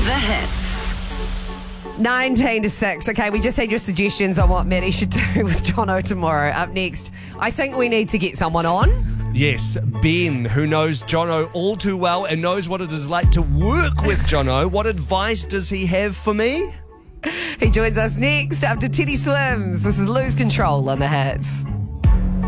The Hits. 19 to 6. Okay, we just had your suggestions on what Maddie should do with Jono tomorrow. Up next, I think we need to get someone on. Yes, Ben, who knows Jono all too well and knows what it is like to work with Jono. What advice does he have for me? He joins us next after Teddy Swims. This is Lose Control on The Hits.